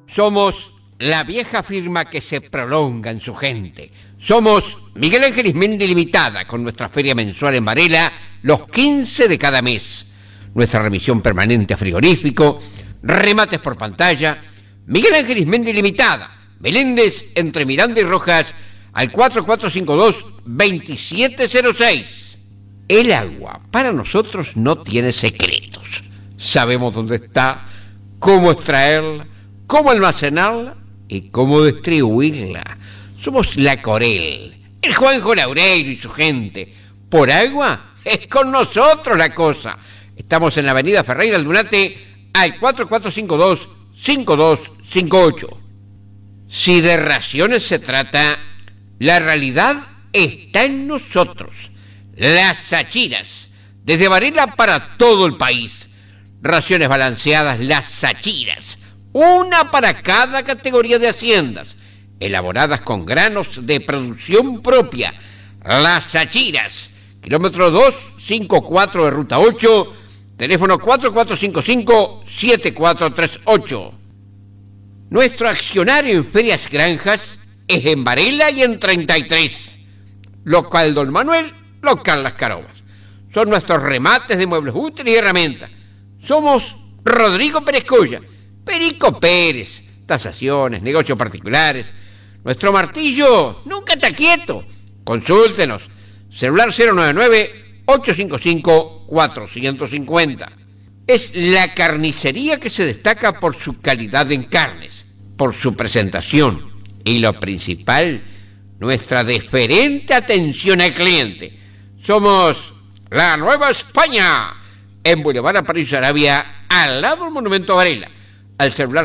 Somos la vieja firma que se prolonga en su gente. Somos Miguel Ángel Ismendi Limitada, con nuestra feria mensual en Varela los 15 de cada mes. Nuestra remisión permanente a frigorífico, remates por pantalla. Miguel Ángel Ismendi Limitada, Meléndez, entre Miranda y Rojas, al 4452-2706. El agua para nosotros no tiene secretos. Sabemos dónde está, cómo extraerla, cómo almacenarla y cómo distribuirla. Somos la Corel, el Juanjo Laureiro y su gente. Por agua es con nosotros la cosa. Estamos en la avenida Ferreira Aldunate al 4452-5258. Si de raciones se trata, la realidad está en nosotros. Las Sachiras, desde Varela para todo el país. Raciones balanceadas, las Sachiras, una para cada categoría de haciendas, elaboradas con granos de producción propia. Las Sachiras, kilómetro 254 de Ruta 8, teléfono 4455-7438. Nuestro accionario en Ferias Granjas es en Varela y en 33. Local Don Manuel, local Las Carobas. Son nuestros remates de muebles útiles y herramientas. Somos Rodrigo Pérez Colla, Perico Pérez, tasaciones, negocios particulares. Nuestro martillo nunca está quieto. Consúltenos. Celular 099-855-450. Es la carnicería que se destaca por su calidad en carnes, por su presentación y, lo principal, nuestra deferente atención al cliente. Somos la Nueva España, en Boulevard Aparicio Arabia, al lado del Monumento a Varela, al celular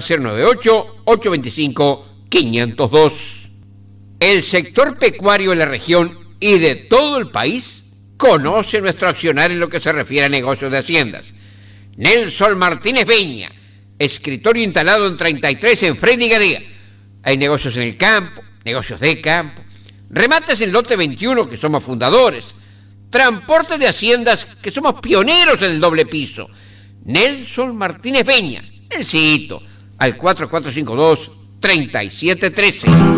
098-825-502. El sector pecuario de la región y de todo el país conoce nuestro accionar en lo que se refiere a negocios de haciendas. Nelson Martínez Beña, escritorio instalado en 33 en Freddy Gadea. Hay negocios en el campo, negocios de campo, remates en lote 21, que somos fundadores, transporte de haciendas, que somos pioneros en el doble piso. Nelson Martínez Beña, Nelsito, al 4452-3713.